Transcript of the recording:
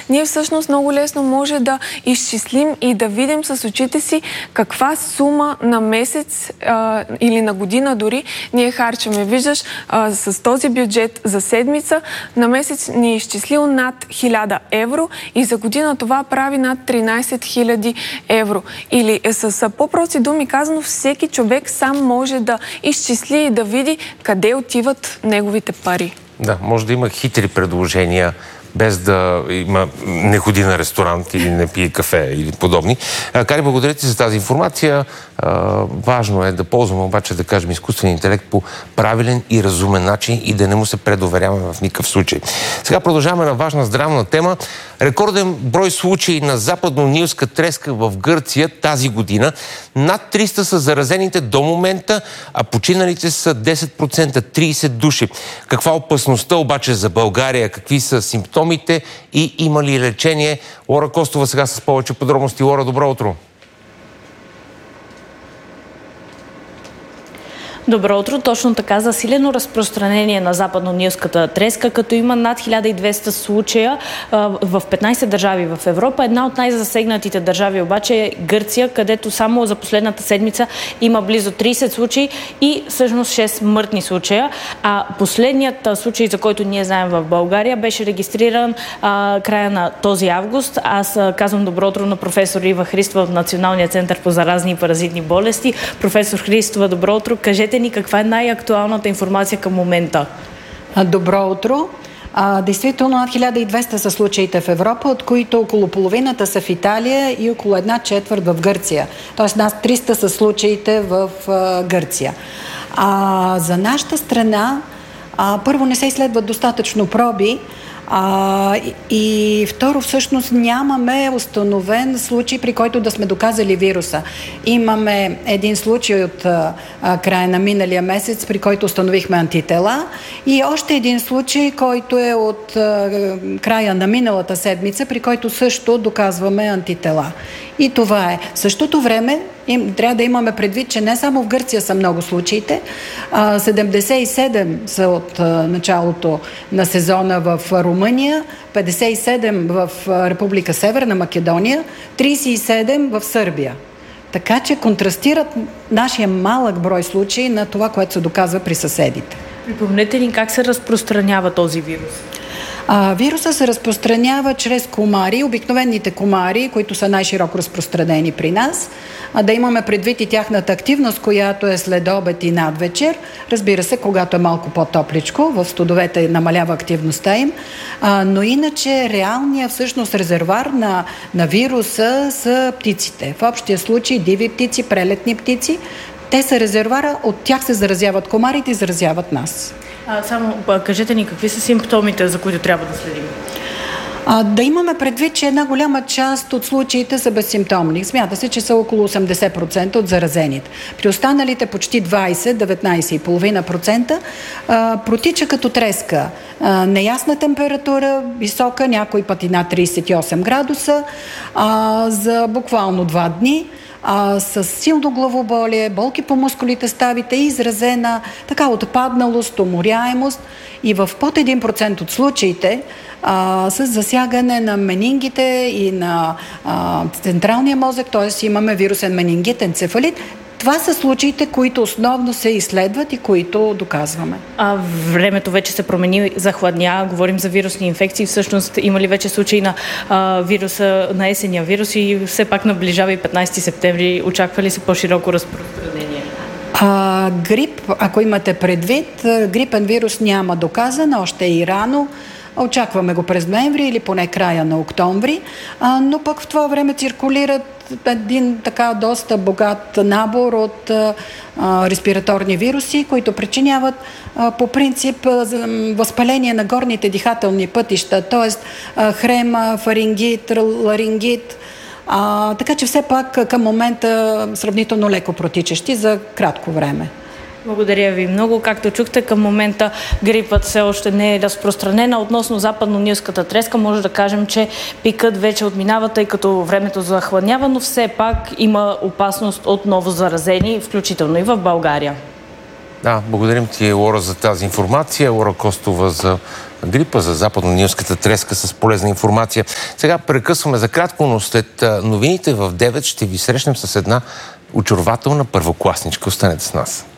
ние всъщност много лесно може да изчислим и да видим с очите си каква сума на месец или на година дори ние харчаме. Виждаш, с този бюджет за седмица на месец ни е изчислил над 1000 евро и за година това прави над 13 000 евро. Или с по-прости думи казано, всеки човек сам може да изчисли и да види къде отиват неговите пари. Да, може да има хитри предложения, без да не ходи на ресторант или не пие кафе или подобни. Кари, благодаря ти за тази информация. Важно е да ползваме обаче, да кажем, изкуствен интелект по правилен и разумен начин и да не му се предоверяваме в никакъв случай. Сега продължаваме на важна здравна тема. Рекорден брой случаи на западно-нилска треска в Гърция тази година. Над 300 са заразените до момента, а починалите са 10%, 30 души. Каква опасността обаче за България? Какви са симптомите и има ли лечение? Лора Костова сега с повече подробности. Лора, добро утро! Добро утро. Точно така, засилено разпространение на западно-нилската треска, като има над 1200 случая в 15 държави в Европа. Една от най-засегнатите държави обаче е Гърция, където само за последната седмица има близо 30 случаи и всъщност 6 смъртни случая. А последният случай, за който ние знаем в България, беше регистриран края на този август. Аз казвам добро утро на професор Ива Христова от Националния център по заразни и паразитни болести. Професор Христова, добро утро. Кажете ни каква е най-актуалната информация към момента? Добро утро. Действително над 1200 са случаите в Европа, от които около половината са в Италия и около 1/4 в Гърция. Тоест над 300 са случаите в Гърция. За нашата страна първо не се изследват достатъчно проби, и второ, всъщност нямаме установен случай, при който да сме доказали вируса. Имаме един случай от края на миналия месец, при който установихме антитела, и още един случай, който е от края на миналата седмица, при който също доказваме антитела. И това е. В същото време трябва да имаме предвид, че не само в Гърция са много случаите. 77 са от началото на сезона в Румъния, 57 в Република Северна Македония, 37 в Сърбия. Така че контрастират нашия малък брой случаи на това, което се доказва при съседите. Припомнете ни как се разпространява този вирус? Вируса се разпространява чрез комари, обикновените комари, които са най-широко разпространени при нас. Да имаме предвид и тяхната активност, която е след обед и надвечер. Разбира се, когато е малко по-топличко, в студовете намалява активността им. Но иначе реалният всъщност резервуар на вируса са птиците. В общия случай диви птици, прелетни птици. Те са резервуара, от тях се заразяват комарите и заразяват нас. Само кажете ни какви са симптомите, за които трябва да следим? Да имаме предвид, че една голяма част от случаите са безсимптомни. Смята се, че са около 80% от заразените. При останалите почти 19,5% протича като треска. Неясна температура, висока, някой път и над 38 градуса, за буквално 2 дни. С силно главоболие, болки по мускулите, ставите и изразена така отпадналост, уморяемост, и в под 1% от случаите с засягане на менингите и на централния мозък, т.е. имаме вирусен менингит, енцефалит. Това са случаите, които основно се изследват и които доказваме. Времето вече се промени, захладня, говорим за вирусни инфекции. Всъщност има ли вече случаи на вируса, на есения вирус, и все пак наближава и 15 септември? Очаква ли се по-широко разпространение? Грип, ако имате предвид, грипен вирус няма доказан, още и рано. Очакваме го през ноември или поне края на октомври, но пък в това време циркулират един така доста богат набор от респираторни вируси, които причиняват по принцип възпаление на горните дихателни пътища, т.е. хрема, фарингит, ларингит, така че все пак към момента сравнително леко протичащи за кратко време. Благодаря ви много. Както чухте, към момента грипът все още не е разпространена. Относно западно-нилската треска, може да кажем, че пикът вече отминава, тъй като времето захладнява, но все пак има опасност от ново заразени, включително и в България. Да, благодарим ти, Лора, за тази информация. Лора Костова за грипа, за западно-нилската треска с полезна информация. Сега прекъсваме за кратко, но след новините в 9 ще ви срещнем с една очарователна първокласничка. Останете с нас.